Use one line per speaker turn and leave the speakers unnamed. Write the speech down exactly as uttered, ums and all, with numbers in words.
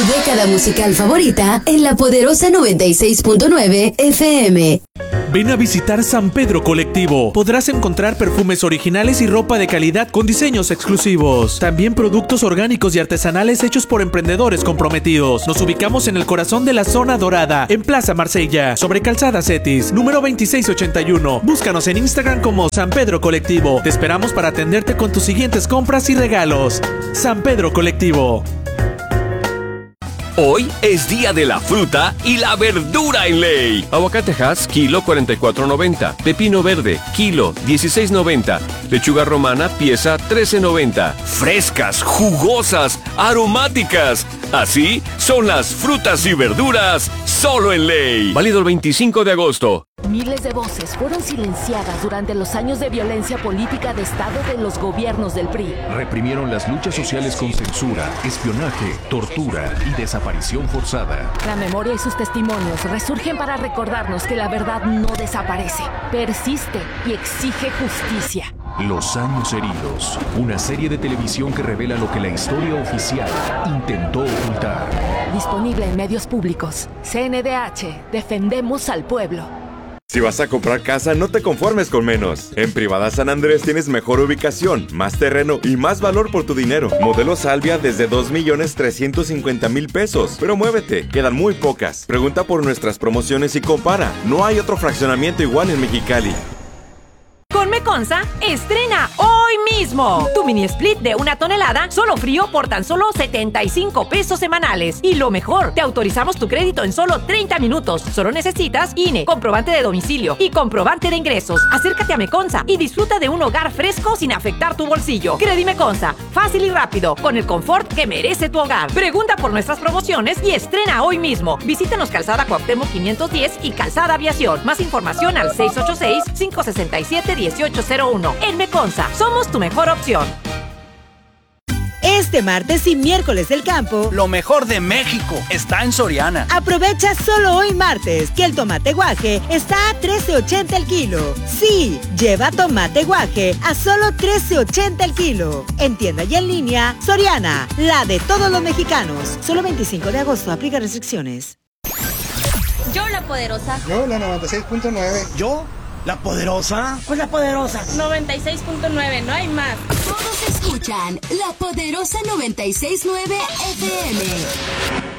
década musical favorita en La Poderosa noventa y seis punto nueve F M.
Ven a visitar San Pedro Colectivo. Podrás encontrar perfumes originales y ropa de calidad con diseños exclusivos. También productos orgánicos y artesanales hechos por emprendedores comprometidos. Nos ubicamos en el corazón de la zona dorada, en Plaza Marsella, sobre Calzada Cetis, número veintiséis ochenta y uno. Búscanos en Instagram como San Pedro Colectivo. Te esperamos para atenderte con tus siguientes compras y regalos. San Pedro Colectivo.
Hoy es día de la fruta y la verdura en Ley. Aguacate Hass, kilo cuarenta y cuatro noventa. Pepino verde, kilo dieciséis noventa. Lechuga romana, pieza trece noventa. Frescas, jugosas, aromáticas. Así son las frutas y verduras solo en Ley. Válido el veinticinco de agosto.
Miles de voces fueron silenciadas durante los años de violencia política de Estado de los gobiernos del P R I.
Reprimieron las luchas sociales con censura, espionaje, tortura y desaparición forzada.
La memoria y sus testimonios resurgen para recordarnos que la verdad no desaparece, persiste y exige justicia.
Los años heridos, una serie de televisión que revela lo que la historia oficial intentó ocultar.
Disponible en medios públicos. C N D H, defendemos al pueblo.
Si vas a comprar casa, no te conformes con menos. En Privada San Andrés tienes mejor ubicación, más terreno y más valor por tu dinero. Modelo Salvia desde dos millones trescientos cincuenta mil pesos. Pero muévete, quedan muy pocas. Pregunta por nuestras promociones y compara. No hay otro fraccionamiento igual en Mexicali.
Con Meconza, estrena hoy mismo tu mini split de una tonelada, solo frío por tan solo setenta y cinco pesos semanales. Y lo mejor, te autorizamos tu crédito en solo treinta minutos. Solo necesitas I N E, comprobante de domicilio y comprobante de ingresos. Acércate a Meconza y disfruta de un hogar fresco sin afectar tu bolsillo. Credi Meconza, fácil y rápido, con el confort que merece tu hogar. Pregunta por nuestras promociones y estrena hoy mismo. Visítanos Calzada Cuauhtémoc quinientos diez y Calzada Aviación. Más información al seis ocho seis, cinco seis siete, dieciocho cero uno. En Meconza, somos tu mejor opción.
Este martes y miércoles del campo,
lo mejor de México está en Soriana.
Aprovecha solo hoy martes que el tomate guaje está a trece ochenta el kilo. Sí, lleva tomate guaje a solo trece ochenta el kilo. En tienda y en línea, Soriana, la de todos los mexicanos. Solo veinticinco de agosto, aplica restricciones.
Yo la poderosa.
Yo la noventa y seis punto nueve.
Yo la poderosa.
Pues la poderosa. noventa y seis punto nueve, no hay más.
Todos escuchan La Poderosa noventa y seis punto nueve F M.